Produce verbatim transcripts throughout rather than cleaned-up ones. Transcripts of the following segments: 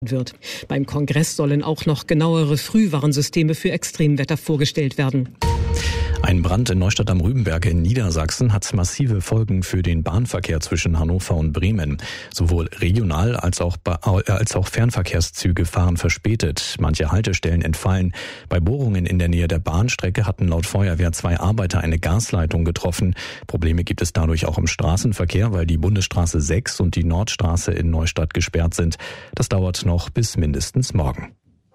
wird. Beim Kongress sollen auch noch genauere Frühwarnsysteme für Extremwetter vorgestellt werden. Ein Brand in Neustadt am Rübenberg in Niedersachsen hat massive Folgen für den Bahnverkehr zwischen Hannover und Bremen. Sowohl regional als auch, als auch Fernverkehrszüge fahren verspätet. Manche Haltestellen entfallen. Bei Bohrungen in der Nähe der Bahnstrecke hatten laut Feuerwehr zwei Arbeiter eine Gasleitung getroffen. Probleme gibt es dadurch auch im Straßenverkehr, weil die Bundesstraße sechs und die Nordstraße in Neustadt gesperrt sind. Das dauert noch bis mindestens morgen.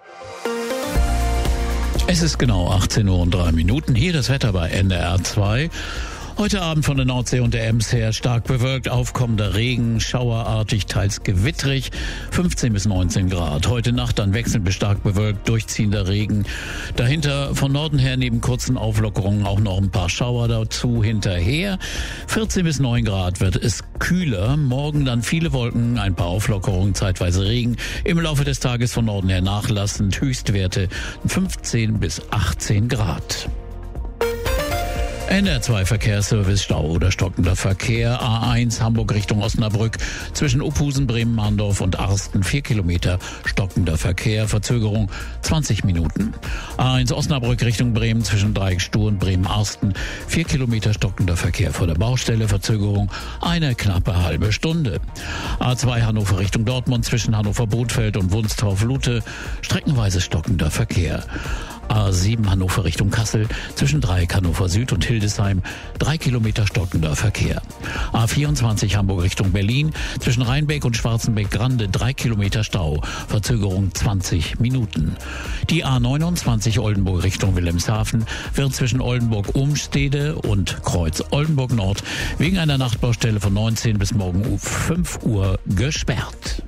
Es ist genau achtzehn Uhr und drei Minuten. Hier das Wetter bei N D R zwei. Heute Abend von der Nordsee und der Ems her stark bewölkt, aufkommender Regen, schauerartig, teils gewittrig, fünfzehn bis neunzehn Grad. Heute Nacht dann wechselnd bis stark bewölkt, durchziehender Regen. Dahinter von Norden her neben kurzen Auflockerungen auch noch ein paar Schauer dazu hinterher. vierzehn bis neun Grad wird es kühler. Morgen dann viele Wolken, ein paar Auflockerungen, zeitweise Regen. Im Laufe des Tages von Norden her nachlassend, Höchstwerte fünfzehn bis achtzehn Grad. N D R zwei Verkehrsservice, Stau oder stockender Verkehr. A eins Hamburg Richtung Osnabrück zwischen Uphusen, Bremen-Mahndorf und Arsten vier Kilometer stockender Verkehr, Verzögerung zwanzig Minuten. A eins Osnabrück Richtung Bremen zwischen Dreieckstuhl und Bremen-Arsten vier Kilometer stockender Verkehr vor der Baustelle, Verzögerung eine knappe halbe Stunde. A zwei Hannover Richtung Dortmund zwischen Hannover-Bothfeld und Wunstorf-Lute streckenweise stockender Verkehr. A sieben Hannover Richtung Kassel zwischen Dreieck Hannover Süd und Hildesheim drei Kilometer stockender Verkehr. A vierundzwanzig Hamburg Richtung Berlin zwischen Rheinbeck und Schwarzenbeck-Grande drei Kilometer Stau, Verzögerung zwanzig Minuten. Die A neunundzwanzig Oldenburg Richtung Wilhelmshaven wird zwischen Oldenburg-Umstede und Kreuz Oldenburg Nord wegen einer Nachtbaustelle von neunzehn bis morgen um fünf Uhr gesperrt.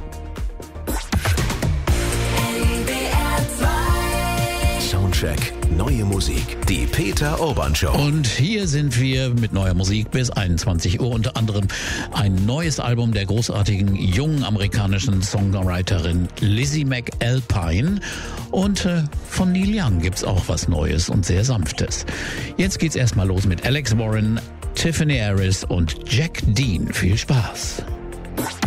Soundcheck, neue Musik, die Peter Urban Show. Und hier sind wir mit neuer Musik bis einundzwanzig Uhr. Unter anderem ein neues Album der großartigen jungen amerikanischen Songwriterin Lizzie McAlpine. Und äh, von Neil Young gibt's auch was Neues und sehr Sanftes. Jetzt geht's erstmal los mit Alex Warren, Tiffany Harris und Jack Dean. Viel Spaß.